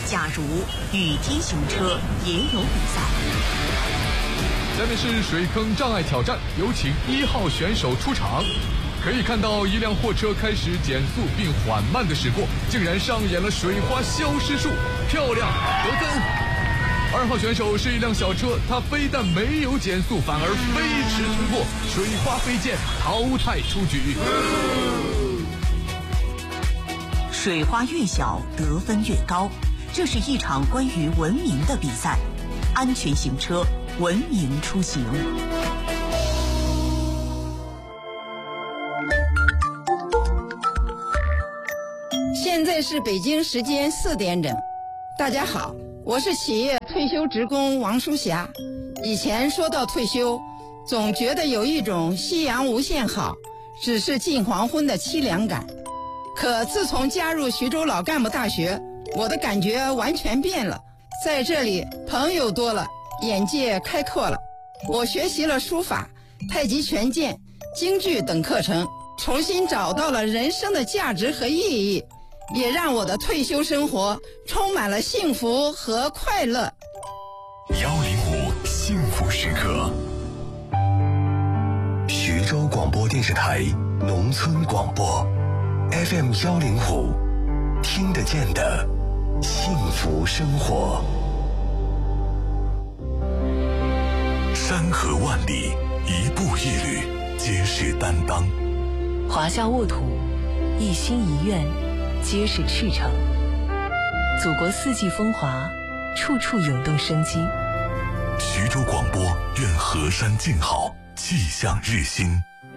假如雨天行车也有比赛。 下面是水坑障碍挑战，有请1号选手出场。可以看到一辆货车开始减速并缓慢地驶过，竟然上演了水花消失术，漂亮，得分。2号选手是一辆小车，它非但没有减速，反而飞驰通过，水花飞溅，淘汰出局。 水花越小，得分越高。这是一场关于文明的比赛，安全行车，文明出行。 现在是北京时间4点整。大家好，我是企业退休职工王淑霞。以前说到退休，总觉得有一种夕阳无限好，只是近黄昏的凄凉感。可自从加入徐州老干部大学，我的感觉完全变了。在这里，朋友多了，眼界开阔了。我学习了书法、太极拳剑、京剧等课程，重新找到了人生的价值和意义，也让我的退休生活充满了幸福和快乐。 105幸福时刻，徐州广播电视台农村广播 FM 105，听得见的幸福生活。山河万里，一步一履，皆是担当。 华夏沃土，一心一愿，皆是赤诚。祖国四季风华，处处涌动生机。 徐州广播愿河山静好，气象日新。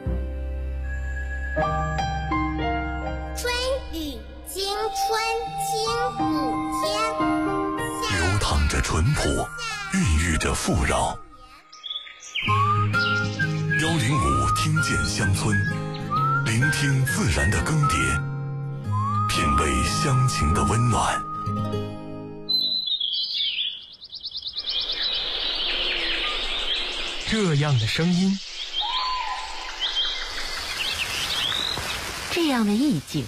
春雨惊春清谷天， 流淌着淳朴，孕育着富饶。105听见乡村，聆听自然的更迭，品味乡情的温暖。 这样的声音， 这样的意境，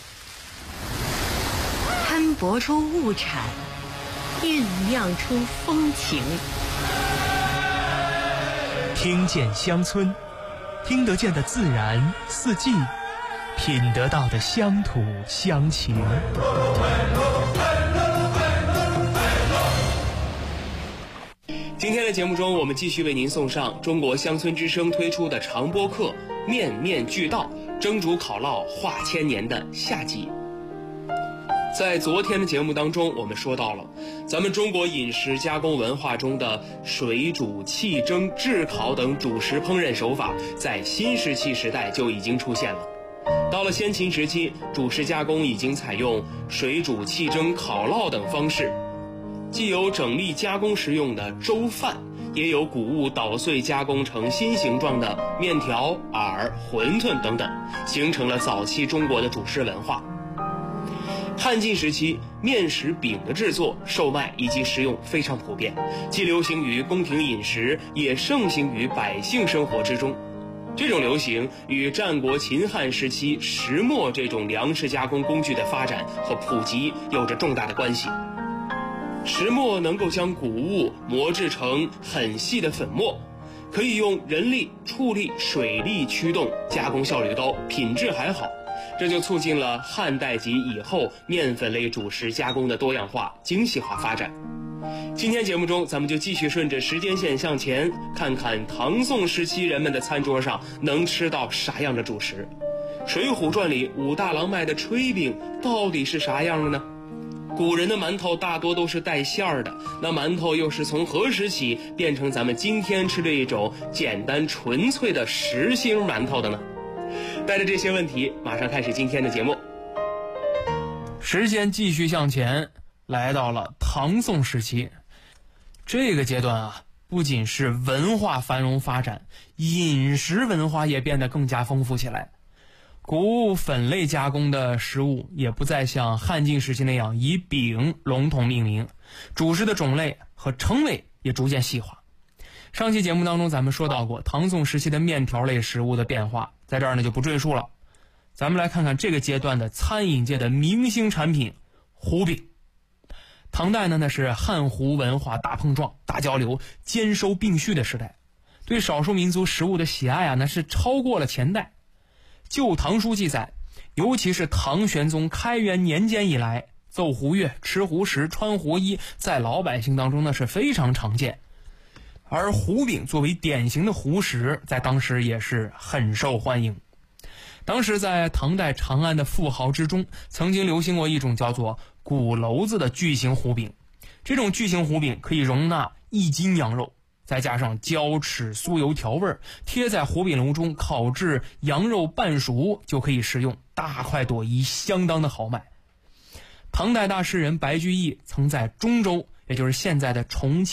摊薄出物产，酝酿出风情。 听见乡村，听得见的自然四季，品得到的乡土乡情。 今天的节目中，我们继续为您送上中国乡村之声推出的长播课《面面俱到，蒸煮烤烙话千年》的下集。在昨天的节目当中，我们说到了咱们中国饮食加工文化中的水煮、气蒸、炙烤等主食烹饪手法，在新石器时代就已经出现了。到了先秦时期，主食加工已经采用水煮、气蒸、烤烙等方式，既有整粒加工食用的粥饭，也有谷物捣碎加工成新形状的面条、饵、馄饨等等，形成了早期中国的主食文化。汉晋时期，面食饼的制作、售卖以及食用非常普遍，既流行于宫廷饮食，也盛行于百姓生活之中。这种流行与战国秦汉时期石磨这种粮食加工工具的发展和普及有着重大的关系。石磨能够将谷物磨制成很细的粉末，可以用人力、畜力、水力驱动，加工效率高，品质还好。这就促进了汉代及以后面粉类主食加工的多样化、精细化发展。今天节目中，咱们就继续顺着时间线向前，看看唐宋时期人们的餐桌上能吃到啥样的主食。《水浒传》里武大郎卖的炊饼到底是啥样的呢？古人的馒头大多都是带馅儿的，那馒头又是从何时起变成咱们今天吃这一种简单纯粹的实心馒头的呢？带着这些问题，马上开始今天的节目。 时间继续向前，来到了唐宋时期。这个阶段啊，不仅是文化繁荣发展，饮食文化也变得更加丰富起来。谷物粉类加工的食物也不再像汉晋时期那样以饼笼统命名，主食的种类和称谓也逐渐细化。上期节目当中咱们说到过唐宋时期的面条类食物的变化，在这儿呢就不赘述了。咱们来看看这个阶段的餐饮界的明星产品糊饼。 唐代呢，那是汉胡文化大碰撞、大交流、兼收并蓄的时代，对少数民族食物的喜爱啊，那是超过了前代。《旧唐书》记载，尤其是唐玄宗开元年间以来，奏胡乐、吃胡食、穿胡衣，在老百姓当中呢是非常常见。而胡饼作为典型的胡食，在当时也是很受欢迎。当时在唐代长安的富豪之中，曾经流行过一种叫做鼓楼子的巨型胡饼。这种巨型胡饼可以容纳1斤羊肉，再加上椒豉酥油调味，贴在胡饼炉中烤至羊肉半熟就可以食用，大快朵颐，相当的豪迈。唐代大诗人白居易曾在中州，也就是现在的重庆